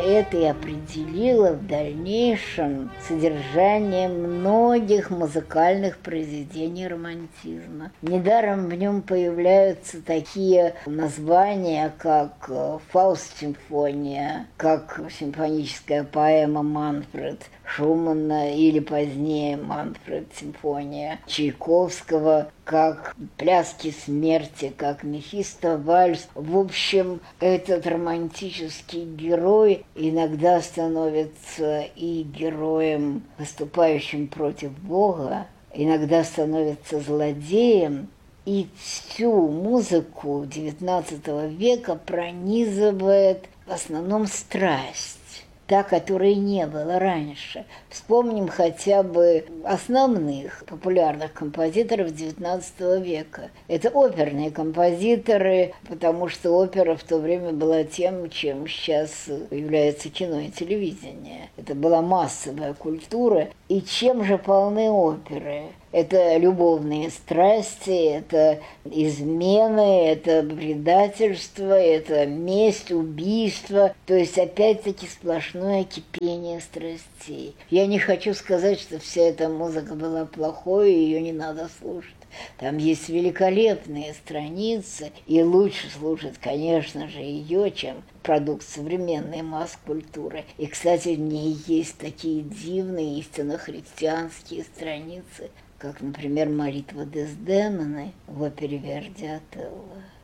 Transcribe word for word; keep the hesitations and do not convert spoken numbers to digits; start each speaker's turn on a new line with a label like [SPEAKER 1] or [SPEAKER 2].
[SPEAKER 1] это и определило в дальнейшем содержание многих музыкальных произведений романтизма. Недаром в нем появляются такие названия, как «Фауст-симфония», как симфоническая поэма Манфред Шумана или позднее «Манфред-симфония» Чайковского, как «Пляски смерти», как «Мефисто-вальс». В общем, этот романтический герой иногда становится и героем, выступающим против Бога, иногда становится злодеем. И всю музыку девятнадцатого века пронизывает в основном страсть, та, которой не было раньше. Вспомним хотя бы основных популярных композиторов девятнадцатого века. Это оперные композиторы, потому что опера в то время была тем, чем сейчас является кино и телевидение. Это была массовая культура. И чем же полны оперы? Это любовные страсти, это измены, это предательство, это месть, убийство. То есть, опять-таки, сплошное кипение страстей. Я не хочу сказать, что вся эта музыка была плохой, и ее не надо слушать. Там есть великолепные страницы, и лучше слушать, конечно же, ее, чем продукт современной масс-культуры. И, кстати, в ней есть такие дивные, истинно христианские страницы, как, например, молитва Дездемоны в опере Верди «Отелло».